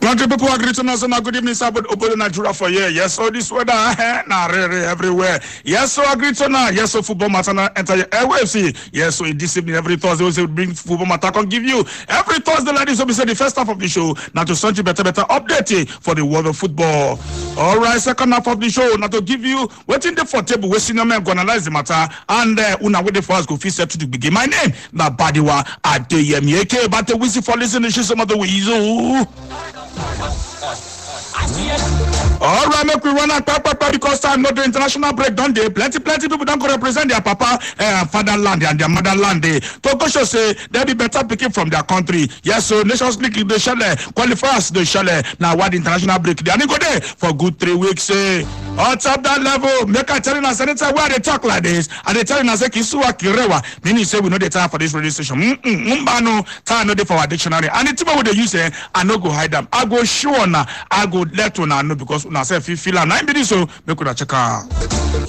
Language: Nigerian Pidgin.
Country people agree to us. Good evening, sir. But open Nigeria for you. Yes, so this weather, everywhere. Yes, so agree to now. Yes, so football matter enter your airwaves. Yes, so this evening, every Thursday, we bring football matter can give you every Thursday, ladies. So we say the first half of the show. Now to send you better update for the world of football. All right, second half of the show. Now to give you waiting there for table. We senior men gonna analyze the matter and una wait for us go fit set to the begin. My name na Badiwa Adeyemi Eke. But we see for listening to some of the ways. All right, make we run out papa because time not the international break done day. Plenty people don't go represent their papa fatherland and their motherland. Toko show say they be better picking from their country. Yes, so Nations League they shall qualifiers they shall now what the international break they go there for good 3 weeks. On top that level, make I telling us anytime where they talk like this and they telling us Kisuwa Kirewa, meaning say we know the time for this radio station. Mbano time no day for our dictionary. And the people what they use I no go hide them. I go show na I go let una know because una say feel and 9 minutes so make una check out.